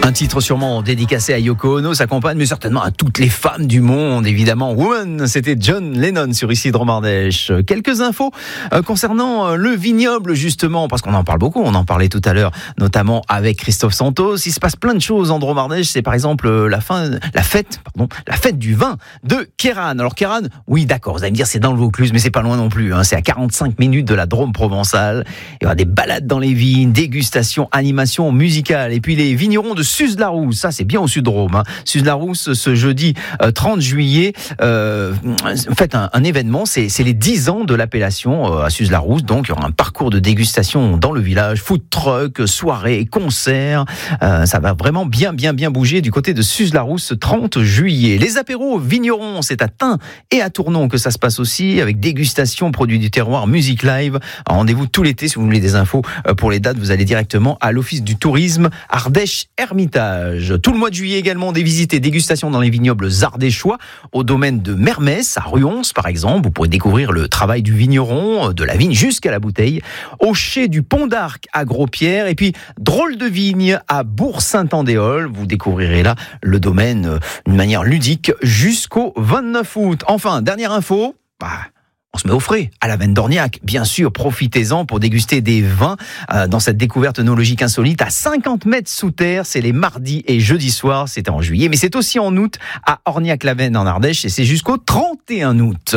Un titre sûrement dédicacé à Yoko Ono, sa compagne, mais certainement à toutes les femmes du monde, évidemment. Woman, c'était John Lennon sur Ici Dromardèche. Quelques infos concernant le vignoble, justement, parce qu'on en parle beaucoup, on en parlait tout à l'heure, notamment avec Christophe Santos. Il se passe plein de choses en Dromardèche, c'est par exemple la fête du vin de Kéran. Alors Kéran, oui d'accord, vous allez me dire c'est dans le Vaucluse, mais c'est pas loin non plus, c'est à 45 minutes de la Drôme provençale. Il y aura des balades dans les vignes, dégustation, animation musicale, et puis les vignerons de Suze-la-Rousse, ça c'est bien au Sud-Drôme. Suze-la-Rousse, ce jeudi 30 juillet, faites un événement, c'est les 10 ans de l'appellation à Suze-la-Rousse, donc il y aura un parcours de dégustation dans le village, food truck, soirée, concert, ça va vraiment bien bouger du côté de Suze-la-Rousse 30 juillet. Les apéros vignerons, c'est à Tain et à Tournon que ça se passe aussi, avec dégustation, produits du terroir, musique live. Rendez-vous tout l'été si vous voulez des infos pour les dates, vous allez directement à l'Office du tourisme Ardèche Hermitage. Tout le mois de juillet également, des visites et dégustations dans les vignobles ardéchois, au domaine de Mermès, à Ruons par exemple. Vous pourrez découvrir le travail du vigneron, de la vigne jusqu'à la bouteille. Au chai du Pont d'Arc à Gros-Pierre, et puis drôle de vigne à Bourg-Saint-Andéol. Vous découvrirez là le domaine d'une manière ludique jusqu'au 29 août. Enfin, dernière info, on se met au frais, à la Veine d'Orniac. Bien sûr, profitez-en pour déguster des vins dans cette découverte œnologique insolite à 50 mètres sous terre. C'est les mardis et jeudis soirs, c'était en juillet, mais c'est aussi en août à Orniac-la-Veine en Ardèche, et c'est jusqu'au 31 août.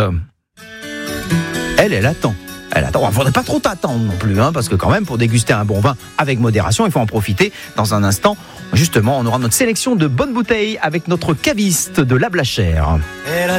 Elle attend. Il ne faudrait pas trop t'attendre non plus, parce que quand même, pour déguster un bon vin avec modération, il faut en profiter. Dans un instant, justement, on aura notre sélection de bonnes bouteilles avec notre caviste de La Blachère.